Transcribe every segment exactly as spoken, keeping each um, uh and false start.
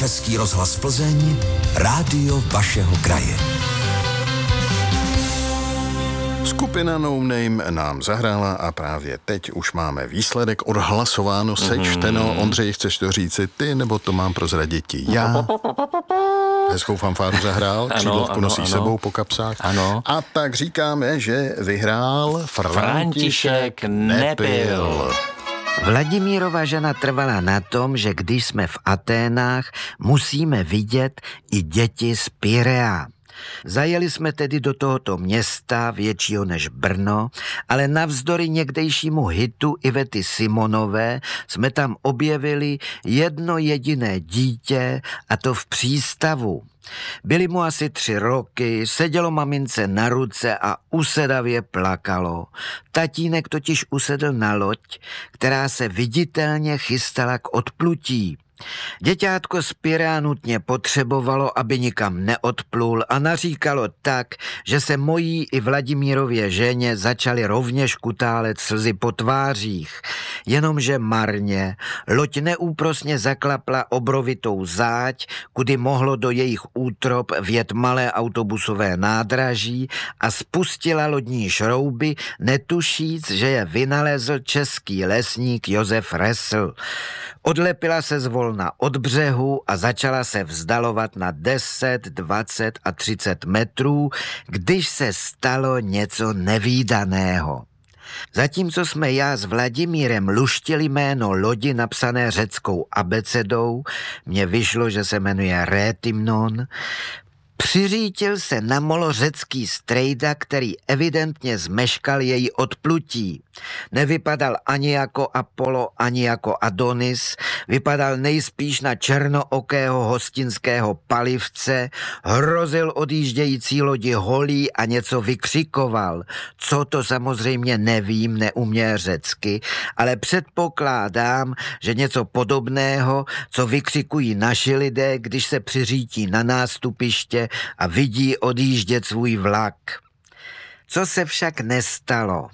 Český rozhlas Plzeň, rádio vašeho kraje. Skupina No Name nám zahrála a právě teď už máme výsledek odhlasováno, sečteno. Ondřej, chceš to říci ty, nebo to mám prozradit ti já? Hezkou fanfáru zahrál, křídlovku nosí ano. sebou po kapsách. Ano. A tak říkáme, že vyhrál František Nepil. Vladimírova žena trvala na tom, že když jsme v Aténách, musíme vidět i děti z Pirea. Zajeli jsme tedy do tohoto města, většího než Brno, ale navzdory někdejšímu hitu Ivety Simonové jsme tam objevili jedno jediné dítě, a to v přístavu. Byly mu asi tři roky, sedělo mamince na ruce a usedavě plakalo. Tatínek totiž usedl na loď, která se viditelně chystala k odplutí. Děťátko z Pirea nutně potřebovalo, aby nikam neodplul, a naříkalo tak, že se mojí i Vladimírově ženě začaly rovněž kutálet slzy po tvářích. Jenomže marně. Loď neúprosně zaklapla obrovitou záď, kudy mohlo do jejich útrop vjet malé autobusové nádraží, a spustila lodní šrouby, netušíc, že je vynalezl český lesník Josef Resl. Odlepila se zvolna od břehu a začala se vzdalovat na deset, dvacet a třicet metrů, když se stalo něco nevídaného. Zatímco jsme já s Vladimírem luštili jméno lodi napsané řeckou abecedou, mně vyšlo, že se jmenuje Rétymnon, přiřítil se na molo řecký strejda, který evidentně zmeškal její odplutí. Nevypadal ani jako Apollo, ani jako Adonis, vypadal nejspíš na černookého hostinského palivce, hrozil odjíždějící lodi holí a něco vykřikoval. Co to samozřejmě nevím, neumě řecky, ale předpokládám, že něco podobného, co vykřikují naši lidé, když se přiřítí na nástupiště a vidí odjíždět svůj vlak. Co se však nestalo?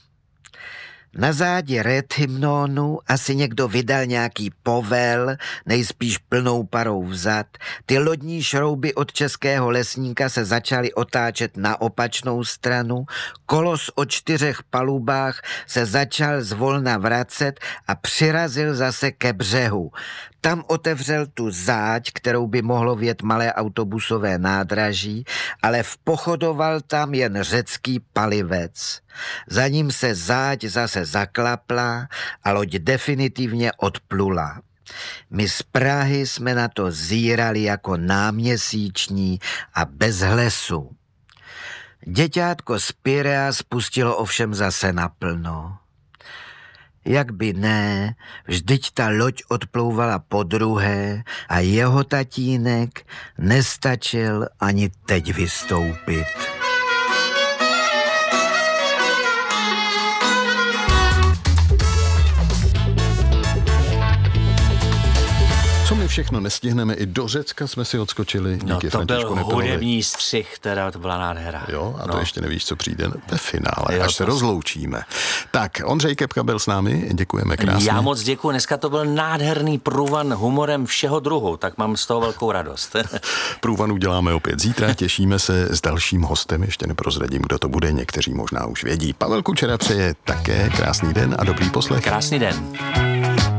Na zádi Rétymnonu asi někdo vydal nějaký povel, nejspíš plnou parou vzad. Ty lodní šrouby od českého lesníka se začaly otáčet na opačnou stranu, kolos o čtyřech palubách se začal zvolna vracet a přirazil zase ke břehu. Tam otevřel tu záď, kterou by mohlo vjet malé autobusové nádraží, ale vpochodoval tam jen řecký palivec. Za ním se záď zase zaklapla a loď definitivně odplula. My z Prahy jsme na to zírali jako náměsíční a bez hlesu. Děťátko z Pirea spustilo ovšem zase naplno. Jak by ne, vždyť ta loď odplouvala podruhé a jeho tatínek nestačil ani teď vystoupit. Co my všechno nestihneme, i do Řecka jsme si odskočili. No díky to Františku byl Nepilovi. hudební střih, teda to byla nádhera. Jo, a to no. ještě nevíš, co přijde ve finále, Jo, až se to... rozloučíme. Tak, Ondřej Kepka byl s námi, děkujeme krásně. Já moc děkuji, dneska to byl nádherný průvan humorem všeho druhu, tak mám z toho velkou radost. Průvan uděláme opět zítra, těšíme se s dalším hostem, ještě neprozradím, kdo to bude, někteří možná už vědí. Pavel Kučera přeje také krásný den a dobrý poslech. Krásný den.